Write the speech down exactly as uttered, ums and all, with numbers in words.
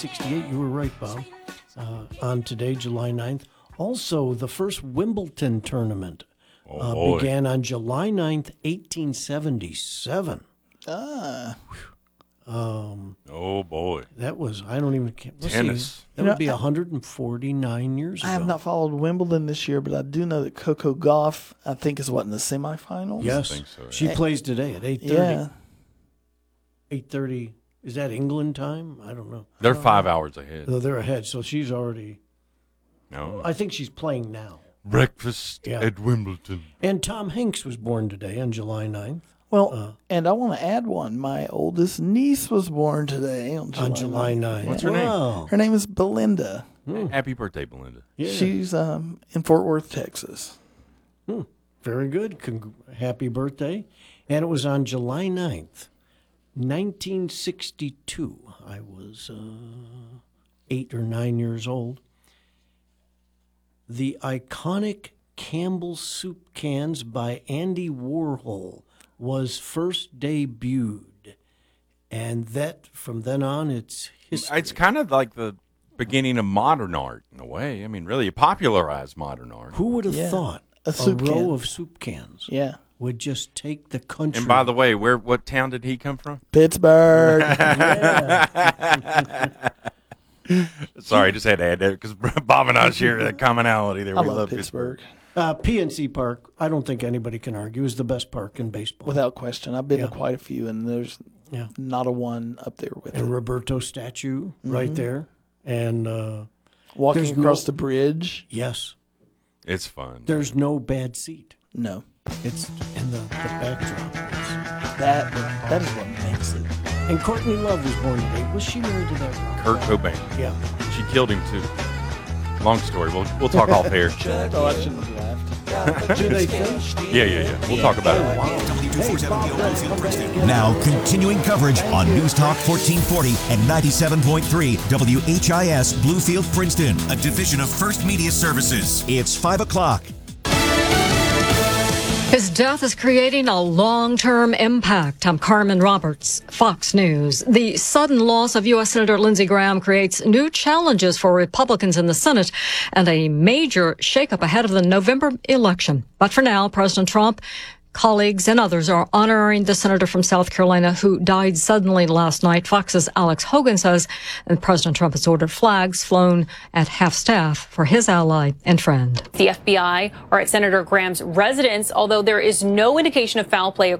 sixty-eight, you were right, Bob. Uh, on today, July ninth. Also, the first Wimbledon tournament Oh, uh, boy. began on July ninth, eighteen seventy-seven. Ah. Um, Oh, boy. that was, I don't even, let's Tennis. see, that You know, would be I- one hundred forty-nine years ago. I have not followed Wimbledon this year, but I do know that Coco Gauff, I think, is what, in the semifinals? Yes, I think so, yeah. she plays today at eight thirty. Yeah. eight thirty, is that England time? I don't know. They're five hours ahead. Though they're ahead, so she's already, No. I think she's playing now. Breakfast Yeah. at Wimbledon. And Tom Hanks was born today on July ninth. Well, Uh, and I want to add one. My oldest niece was born today on July, on July ninth. What's her name? Wow. Her name is Belinda. Happy birthday, Belinda. Yeah. She's um, in Fort Worth, Texas. Very good. Cong- happy birthday. And it was on July ninth, nineteen sixty-two. I was uh, eight or nine years old. The iconic Campbell soup cans by Andy Warhol was first debuted. And that, from then on, it's history. It's kind of like the beginning of modern art in a way. I mean, really, it popularized modern art. Who would have Yeah. thought A a, soup row can. of soup cans Yeah. would just take the country? And by the way, where what town did he come from? Pittsburgh. Sorry, just had to add that because Bob and I share that commonality there. I we love, love Pittsburgh. Uh, P N C Park, I don't think anybody can argue, is the best park in baseball. Without question. I've been Yeah. to quite a few, and there's Yeah. not a one up there with And it. Roberto statue right there. And uh, Walking there's across no- the bridge. yes, It's fun. there's no bad seat. No. It's in the, the backdrop. is- That that is what makes it. And Courtney Love was born today. Was she married to that rock? Kurt Cobain. Yeah. She killed him too. Long story. We'll we'll talk off air. Oh, I shouldn't have laughed. Do they think? Yeah, yeah, yeah. We'll talk about it. W two forty-seven The Old Field, Princeton. Now, continuing coverage on News Talk fourteen forty and ninety-seven point three W H I S Bluefield, Princeton, a division of First Media Services. It's five o'clock. His death is creating a long-term impact. I'm Carmen Roberts, Fox News. The sudden loss of U S Senator Lindsey Graham creates new challenges for Republicans in the Senate and a major shakeup ahead of the November election. But for now, President Trump, colleagues and others are honoring the senator from South Carolina who died suddenly last night. Fox's Alex Hogan says that President Trump has ordered flags flown at half-staff for his ally and friend. The F B I are at Senator Graham's residence, although there is no indication of foul play